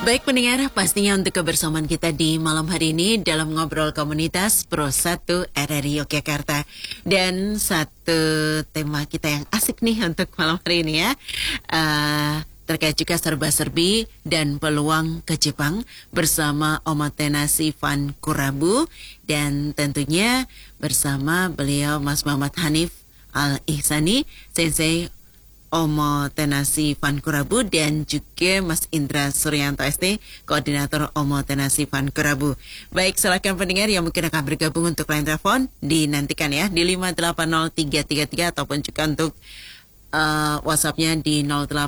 Baik pendengar, pastinya untuk kebersamaan kita di malam hari ini dalam ngobrol komunitas Pro 1 RRI Yogyakarta. Dan satu tema kita yang asik nih untuk malam hari ini ya. Terkait juga serba-serbi dan peluang ke Jepang bersama Omotenashi Van Kurabu. Dan tentunya bersama beliau Mas Muhammad Hanif Al-Ihsani, Sensei Omotenashi Van Kurabu, dan juga Mas Indra Suryanto ST, Koordinator Omotenashi Van Kurabu. Baik, silakan pendengar yang mungkin akan bergabung untuk line telepon, dinantikan ya di 580333 ataupun juga untuk WhatsApp-nya di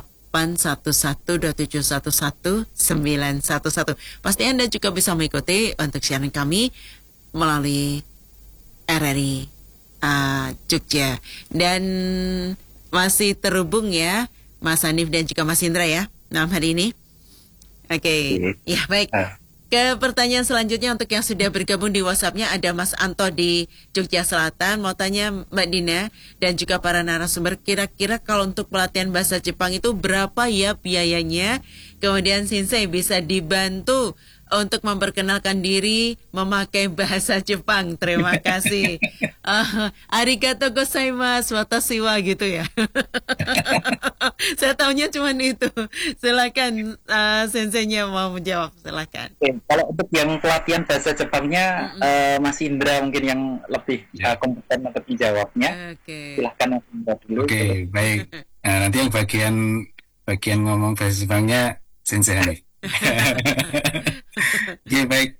0811271111. Pasti Anda juga bisa mengikuti untuk siaran kami melalui RRI Jogja. Dan masih terhubung ya Mas Hanif dan juga Mas Indra ya malam hari ini. Oke. Ya baik. Ke pertanyaan selanjutnya untuk yang sudah bergabung di WhatsApp-nya ada Mas Anto di Jogja Selatan. Mau tanya Mbak Dina dan juga para narasumber, kira-kira kalau untuk pelatihan bahasa Jepang itu berapa ya biayanya? Kemudian Sensei bisa dibantu untuk memperkenalkan diri memakai bahasa Jepang. Terima kasih. Arigato gozaimasu, watashi wa gitu ya. Saya tahunya cuma itu. Silakan senseinya mau menjawab, silakan. Kalau untuk yang pelatihan bahasa Jepangnya, Mas Indra mungkin yang lebih kompeten untuk menjawabnya. Silakan Mas Indra dulu. Baik. Nah, nanti yang bagian ngomong bahasa Jepangnya Sensei Hanif. Oke, baik.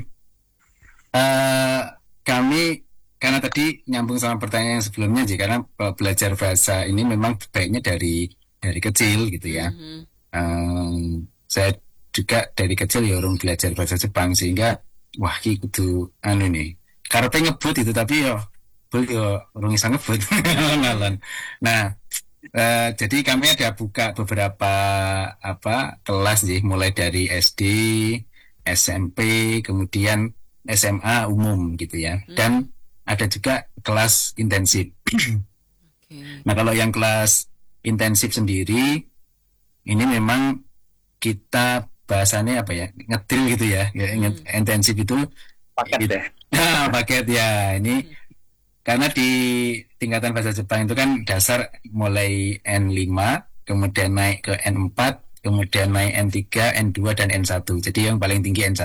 Kami karena tadi nyambung sama pertanyaan yang sebelumnya, karena belajar bahasa ini memang baiknya dari kecil gitu ya. Saya juga dari kecil ya orang belajar bahasa Jepang, sehingga wah ki kudu nih karepe ngebut itu, tapi yo orang iso ngebut. Nah, jadi kami ada buka beberapa kelas mulai dari SD, SMP, kemudian SMA umum gitu ya. Dan ada juga kelas intensif. Nah, kalau yang kelas intensif sendiri ini memang kita bahasannya ngedrill gitu ya. Intensif itu paket ya. Ini karena di tingkatan bahasa Jepang itu kan dasar mulai N5, kemudian naik ke N4, kemudian naik N3, N2, dan N1. Jadi yang paling tinggi N1.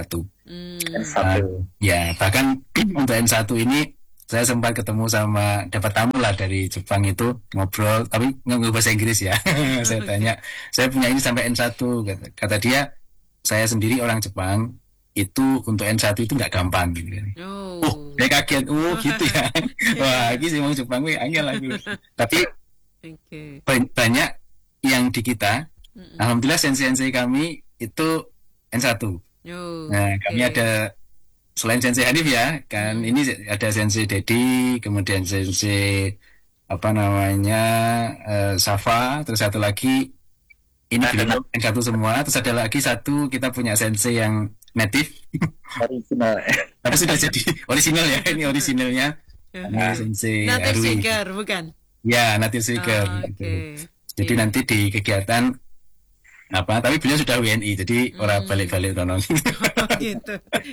Ya, bahkan untuk N1 ini saya sempat ketemu sama, dapat tamu lah dari Jepang itu, ngobrol, tapi nggak bahasa Inggris ya. Saya tanya, saya punya ini sampai N1. Kata dia, saya sendiri orang Jepang, itu untuk N1 itu nggak gampang gitu. Saya kaget, gitu ya. Wah, ini sih mau Jepang angel lagi. Tapi banyak yang di kita, alhamdulillah sensei kami itu N1. Nah, kami ada selain Sensei Hanif ya, kan ini ada Sensei Dedi, kemudian Sensei Safa, terus satu lagi ini belum N1 semua, terus ada lagi satu kita punya Sensei yang native original. Tapi sudah jadi original ya, ini originalnya. Sensei native speaker bukan? Ya, native speaker. Jadi nanti di kegiatan tapi beliau sudah WNI, jadi orang balik-balik tonton. Gitu.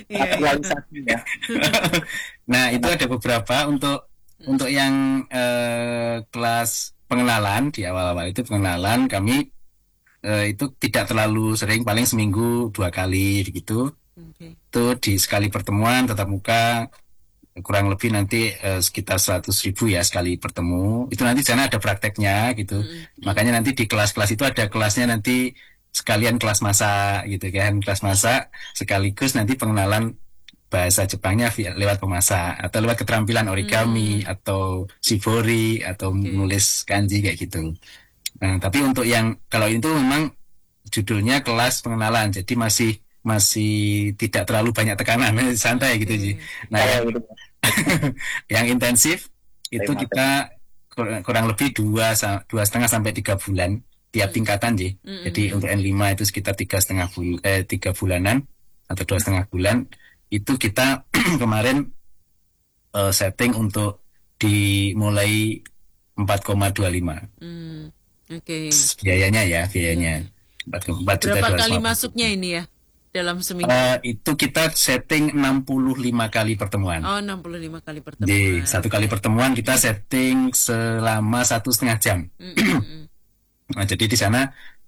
Nah, itu ada beberapa untuk yang kelas pengenalan, di awal-awal itu pengenalan kami itu tidak terlalu sering, paling seminggu 2 kali begitu. Itu di sekali pertemuan tatap muka, kurang lebih nanti sekitar 100.000 ya sekali bertemu. Itu nanti sana ada prakteknya gitu. Makanya nanti di kelas-kelas itu ada kelasnya nanti sekalian kelas masak gitu kan. Kelas masak sekaligus nanti pengenalan bahasa Jepangnya lewat pemasak atau lewat keterampilan origami atau shibori atau menulis kanji kayak gitu. Nah, tapi untuk yang kalau itu memang judulnya kelas pengenalan, jadi masih tidak terlalu banyak tekanan, santai gitu sih. Nah, yang intensif itu kita kurang lebih 2,5 sampai 3 bulan tiap tingkatan sih. Jadi untuk N5 itu sekitar 3 bulanan atau 2,5 bulan. Itu kita kemarin setting untuk dimulai 4,25. Biayanya 4 juta. Berapa kali masuknya ini ya? dalam seminggu? Itu kita setting 65 kali pertemuan. Oh, 65 kali pertemuan. Di satu kali pertemuan kita setting selama 1,5 jam. Nah, jadi di sana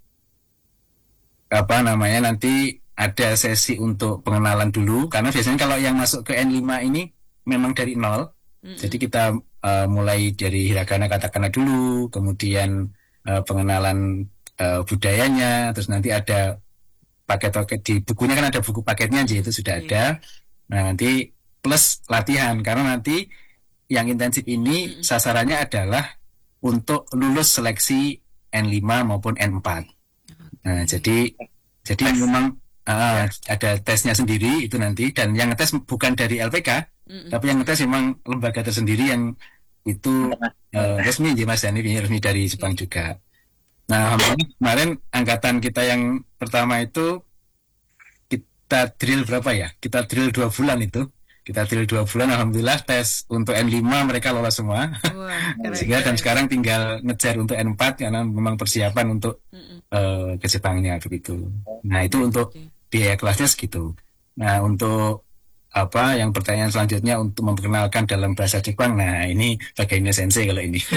nanti ada sesi untuk pengenalan dulu, karena biasanya kalau yang masuk ke N5 ini memang dari nol. Jadi kita mulai dari hiragana katakana dulu, kemudian pengenalan budayanya, terus nanti ada paket-paket di bukunya, kan ada buku paketnya, jadi itu sudah ada. Nah, nanti plus latihan, karena nanti yang intensif ini sasarannya adalah untuk lulus seleksi N5 maupun N4. Nah, jadi memang ada tesnya sendiri itu nanti, dan yang ngetes bukan dari LPK, tapi yang ngetes memang lembaga tersendiri yang itu resmi, Mas Yani, resmi dari Jepang juga. Nah, alhamdulillah kemarin angkatan kita yang pertama itu kita drill berapa ya? Kita drill 2 bulan itu. Kita drill 2 bulan, alhamdulillah tes untuk N5 mereka lolos semua. Wah, sehingga dan sekarang tinggal ngejar untuk N4 karena memang persiapan untuk ke Jepangnya begitu. Nah, itu untuk biaya kelasnya segitu. Nah, untuk yang pertanyaan selanjutnya untuk memperkenalkan dalam bahasa Jepang, nah ini bagiannya sensei kalau ini.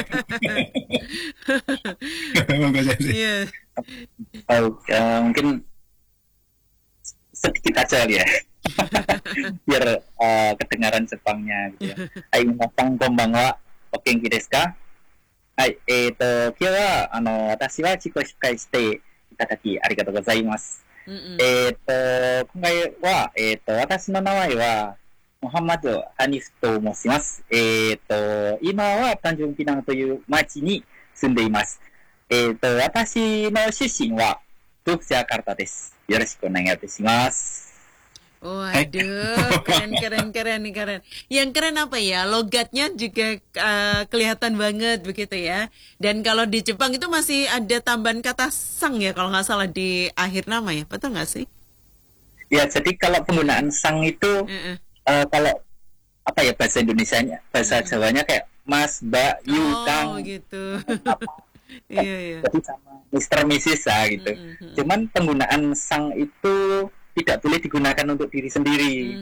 Yeah. Mungkin sedikit aja ya. Biar kedengaran Jepangnya gitu ya. Hai, minasan konbanwa, o genki desu ka? Hai,今日は私は自己紹介していただきありがとうございます。今回は私の名前はモハンマド・ハニフと申します。今はタンジョンピナンという町に住んでいます。私の出身はジャカルタです。よろしくお願いいたします。 Waduh, keren. Yang keren apa ya? Logatnya juga kelihatan banget begitu ya. Dan kalau di Jepang itu masih ada tambahan kata sang ya, kalau nggak salah di akhir nama ya, betul nggak sih? Ya, jadi kalau penggunaan sang itu kalau bahasa Indonesianya, bahasa Jawanya kayak Mas, Mbak, Yu, Kang. Gitu. Iya. Jadi sama Mr. Mrs. gitu. Cuman penggunaan sang itu tidak boleh digunakan untuk diri sendiri.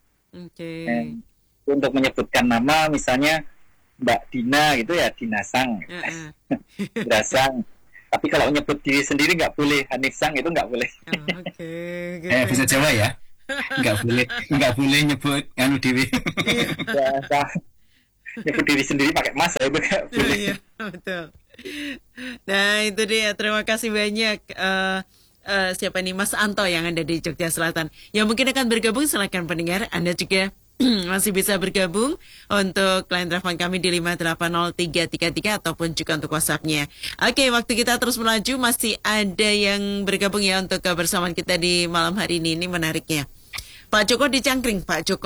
Untuk menyebutkan nama, misalnya Mbak Dina gitu ya, Dinasang, Dinasang. Tapi kalau menyebut diri sendiri nggak boleh, Hanisang itu nggak boleh. Bisa Jawa ya? Nggak boleh nyebut anu diri. Nyebut diri sendiri pakai mas itu nggak boleh. Iya, betul. Nah itu dia, terima kasih banyak. Siapa ini Mas Anto yang ada di Jogja Selatan yang mungkin akan bergabung. Silakan pendengar, Anda juga masih bisa bergabung untuk line telepon kami di 5803333 ataupun juga untuk WhatsApp-nya. Oke, waktu kita terus melaju, masih ada yang bergabung ya untuk kebersamaan kita di malam hari ini. Ini menariknya, Pak Joko di Cangkring.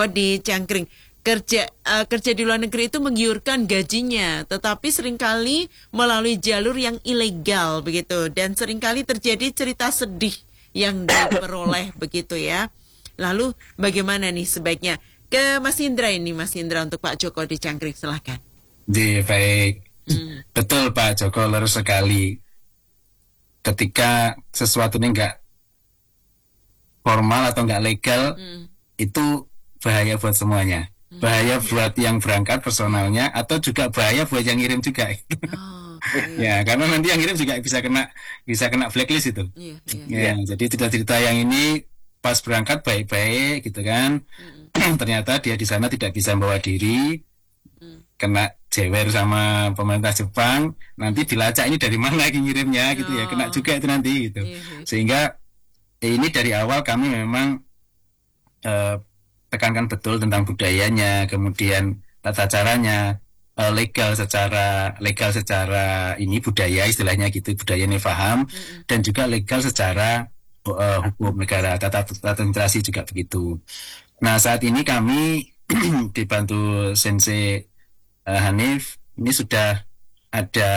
Kerja di luar negeri itu menggiurkan gajinya, tetapi seringkali melalui jalur yang ilegal begitu, dan seringkali terjadi cerita sedih yang diperoleh begitu ya. Lalu bagaimana nih sebaiknya? Ke Mas Indra ini, Mas Indra untuk Pak Joko di Cangkring, silahkan. Baik, betul Pak Joko, lurus sekali. Ketika sesuatu ini nggak formal atau nggak legal, itu bahaya buat semuanya. Bahaya buat yang berangkat personalnya, atau juga bahaya buat yang ngirim juga. Ya, karena nanti yang ngirim juga bisa kena blacklist itu. Ya, jadi cerita-cerita yang ini pas berangkat baik-baik gitu kan. Ternyata dia di sana tidak bisa membawa diri, kena jewer sama pemerintah Jepang, nanti dilacak ini dari mana ngirimnya gitu ya, kena juga itu nanti gitu. Sehingga ini dari awal kami memang tekankan betul tentang budayanya, kemudian tata caranya, legal secara ini budaya istilahnya gitu, budayanya paham, dan juga legal secara hukum negara, tata administrasi juga begitu. Nah, saat ini kami dibantu Sensei Hanif, ini sudah ada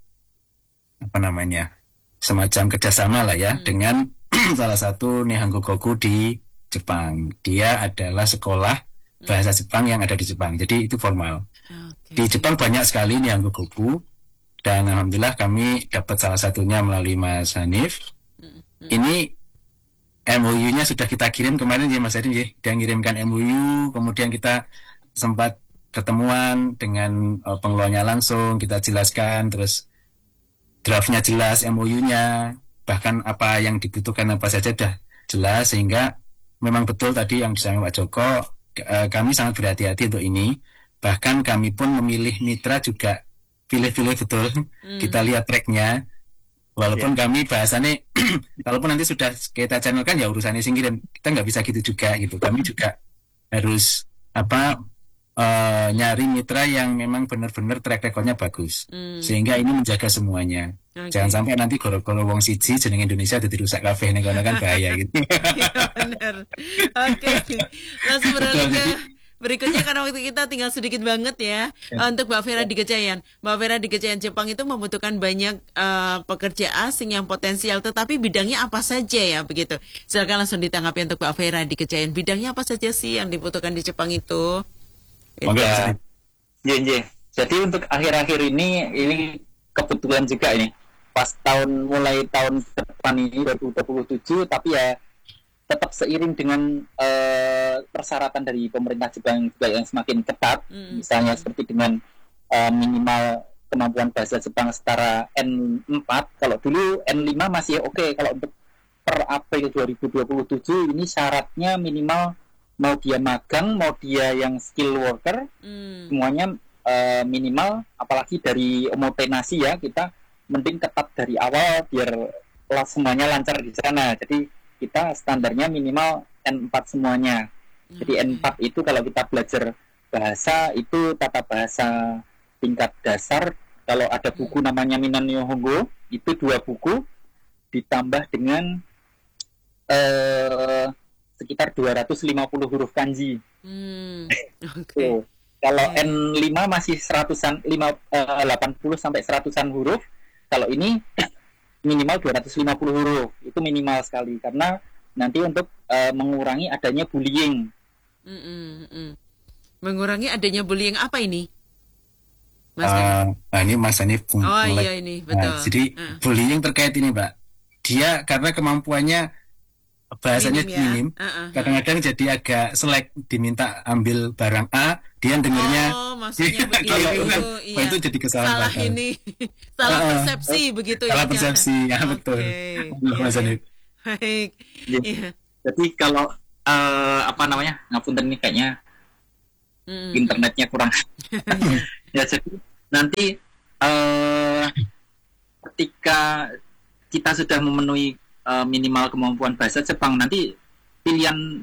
semacam kerjasama lah ya dengan salah satu Nihongo Koku di Jepang. Dia adalah sekolah bahasa Jepang yang ada di Jepang, jadi itu formal. Di Jepang banyak sekali Nihongo Koku, dan alhamdulillah kami dapat salah satunya melalui Mas Hanif. Ini MOU-nya sudah kita kirim kemarin ya Mas Adi ya, dia ngirimkan MOU, kemudian kita sempat ketemuan dengan pengelolanya langsung, kita jelaskan, terus draftnya jelas, MOU-nya, bahkan apa yang dibutuhkan apa saja sudah jelas, sehingga memang betul tadi yang disampaikan Pak Joko, kami sangat berhati-hati untuk ini, bahkan kami pun memilih mitra juga pilih-pilih betul, kita lihat tracknya. Walaupun kami bahasannya, kalaupun nanti sudah kita channelkan ya urusannya singkirin, kita nggak bisa gitu juga gitu. Kami juga harus nyari mitra yang memang benar-benar track recordnya bagus, sehingga ini menjaga semuanya. Okay. Jangan sampai nanti goro-goro wong siji jeneng Indonesia jadi rusak kafe nih karena kan bahaya gitu. Benar. Oke. Langsung beralih ke berikutnya karena waktu kita tinggal sedikit banget ya. Untuk Mbak Vera di Gejayan. Mbak Vera di Gejayan Jepang itu membutuhkan banyak pekerja asing yang potensial, tetapi bidangnya apa saja ya begitu. Silakan langsung ditanggapi untuk Mbak Vera di Gejayan. Bidangnya apa saja sih yang dibutuhkan di Jepang itu? Ya, jadi untuk akhir-akhir ini kebetulan juga ini pas mulai tahun depan ini 2027, tapi ya tetap seiring dengan persyaratan dari pemerintah Jepang juga yang semakin ketat, misalnya seperti dengan minimal kemampuan bahasa Jepang setara N4. Kalau dulu N5 masih oke. Kalau untuk per April 2027 ini syaratnya minimal mau dia magang, mau dia yang skill worker, semuanya minimal, apalagi dari omotenasi ya, kita mending ketat dari awal biar semuanya lancar di sana. Jadi kita standarnya minimal N4 semuanya. Jadi N4 itu kalau kita belajar bahasa itu tata bahasa tingkat dasar. Kalau ada buku namanya Minan Nihongo, itu 2 buku ditambah dengan sekitar 250 huruf kanji. Okay. Kalau N5 masih 80 sampai 100-an huruf. Kalau ini minimal 250 huruf. Itu minimal sekali karena nanti untuk mengurangi adanya bullying. Mengurangi adanya bullying apa ini? Mas ini Mas Hanif iya ini betul. Jadi bullying terkait ini Mbak. Dia karena kemampuannya bahasanya minim, kadang-kadang jadi agak selek, diminta ambil barang A, dia dengernya maksudnya begitu. Iya. Itu jadi kesalahan. Salah persepsi begitu ya. Salah persepsi, ya betul. Mas Hanif. Baik. Iya. Jadi kalau ngapunten nih kayaknya internetnya kurang. Ya jadi nanti ketika kita sudah memenuhi minimal kemampuan bahasa Jepang, nanti pilihan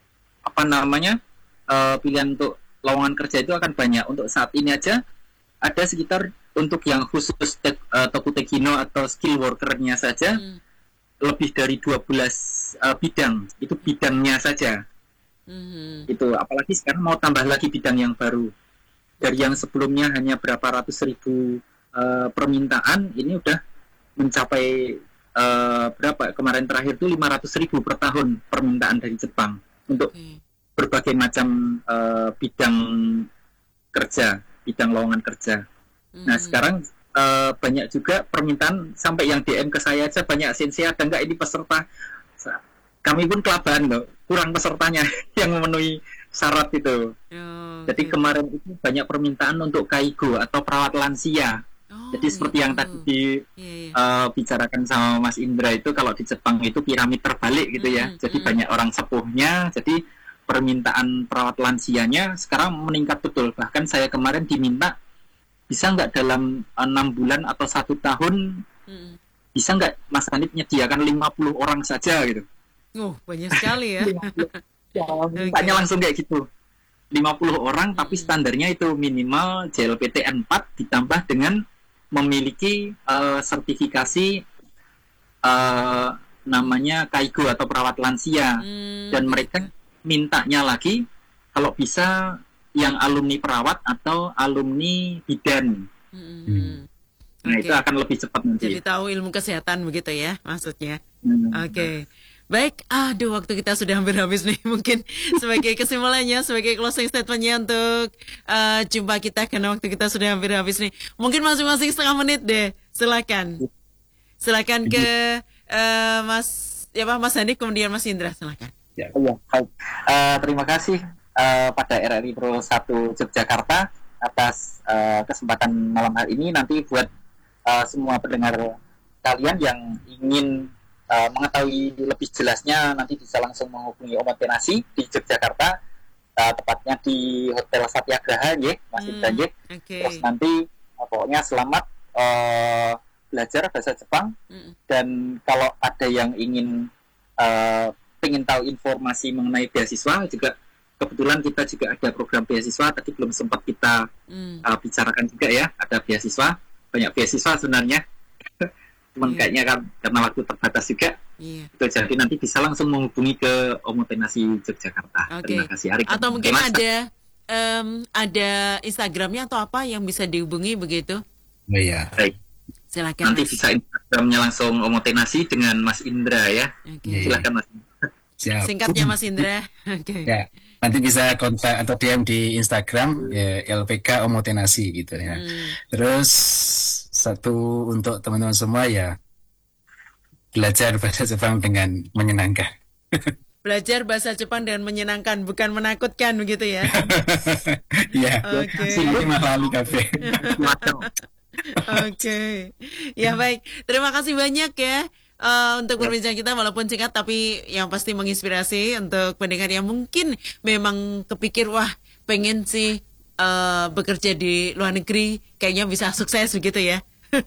pilihan untuk lowongan kerja itu akan banyak. Untuk saat ini aja ada sekitar untuk yang khusus Tokutekino atau skill worker-nya saja lebih dari 12 bidang. Itu bidangnya saja. Itu apalagi sekarang mau tambah lagi bidang yang baru. Dari yang sebelumnya hanya berapa ratus ribu permintaan, ini udah mencapai berapa kemarin terakhir tuh 500.000 per tahun permintaan dari Jepang untuk berbagai macam bidang kerja, bidang lowongan kerja. Nah sekarang banyak juga permintaan sampai yang DM ke saya aja banyak, sensei ada nggak ini peserta. Kami pun kelabakan loh, kurang pesertanya yang memenuhi syarat itu. Jadi kemarin itu banyak permintaan untuk kaigo atau perawat lansia. Jadi seperti yang tadi bicarakan sama Mas Indra itu, kalau di Jepang itu piramid terbalik gitu ya. Jadi banyak orang sepuhnya, jadi permintaan perawat lansianya sekarang meningkat betul. Bahkan saya kemarin diminta, bisa nggak dalam 6 bulan atau 1 tahun, bisa nggak Mas Hanif menyediakan 50 orang saja gitu. Banyak sekali ya. Tanya langsung kayak gitu. 50 orang tapi standarnya itu minimal JLPT N4 ditambah dengan memiliki sertifikasi namanya kaigo atau perawat lansia. Dan mereka mintanya lagi kalau bisa yang alumni perawat atau alumni bidan. Nah itu akan lebih cepat nanti. Jadi tahu ilmu kesehatan begitu ya maksudnya. Oke. Baik, waktu kita sudah hampir habis nih. Mungkin sebagai kesimpulannya, sebagai closing statementnya untuk jumpa kita, karena waktu kita sudah hampir habis nih. Mungkin masing-masing setengah menit deh. Silakan ke Mas Mas Hanif kemudian Mas Indra, silakan. Ya. Iya, baik. Terima kasih pada RRI Pro 1 Yogyakarta atas kesempatan malam hari ini. Nanti buat semua pendengar kalian yang ingin mengetahui lebih jelasnya, nanti bisa langsung menghubungi Omotenasi di Yogyakarta, tepatnya di Hotel Satyagraha, ya, Mas Indra. Okay. Terus nanti pokoknya selamat belajar bahasa Jepang. Dan kalau ada yang ingin pengen tahu informasi mengenai beasiswa, juga kebetulan kita juga ada program beasiswa, tadi belum sempat kita bicarakan juga ya, ada beasiswa, banyak beasiswa sebenarnya, cuman kayaknya kan karena waktu terbatas juga, itu jadi nanti bisa langsung menghubungi ke Omotenasi Yogyakarta. Terima kasih Ari. Atau mungkin ada Instagramnya atau apa yang bisa dihubungi begitu? Iya. Baik. Silakan. Nanti bisa Instagramnya langsung Omotenasi dengan Mas Indra ya. Silakan Mas. Siap. Singkatnya Mas Indra. Ya, nanti bisa kontak atau DM di Instagram ya, LPK Omotenasi gitu ya. Terus satu untuk teman-teman semua ya, belajar bahasa Jepang dengan menyenangkan. Belajar bahasa Jepang dengan menyenangkan, bukan menakutkan begitu ya. Iya. Oke. Lalu kafe. Oke. Ya baik, terima kasih banyak ya. Untuk perbincangan kita walaupun singkat tapi yang pasti menginspirasi untuk pendengar yang mungkin memang kepikir wah pengen sih bekerja di luar negeri, kayaknya bisa sukses begitu ya.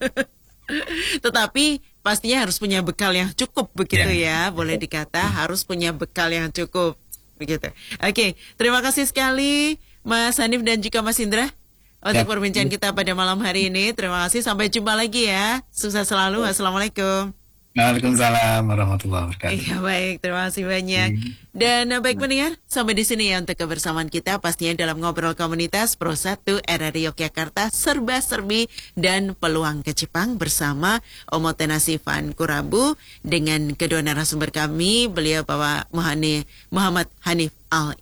Tetapi pastinya harus punya bekal yang cukup begitu ya, boleh dikata harus punya bekal yang cukup begitu. Oke, terima kasih sekali Mas Hanif dan juga Mas Indra untuk perbincangan kita pada malam hari ini. Terima kasih, sampai jumpa lagi ya. Sukses selalu. Assalamualaikum. Waalaikumsalam warahmatullahi wabarakatuh. Iya baik, terima kasih banyak. Dan baik pendengar, sampai di sini ya untuk kebersamaan kita pastinya dalam ngobrol komunitas Pro 1 RRI Yogyakarta serba-serbi dan peluang ke Jepang bersama Omotenasi Fan Kurabu dengan kedua narasumber kami, beliau Bapak Muhammad Hanif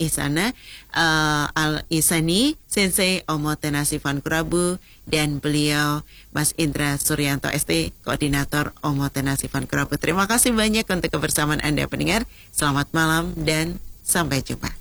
Al-Isani, Sensei Omotenasi Fan Kurabu, dan beliau Mas Indra Suryanto ST, Koordinator Omotenasi Fan Kurabu. Terima kasih banyak untuk kebersamaan Anda pendengar. Selamat malam dan sampai jumpa.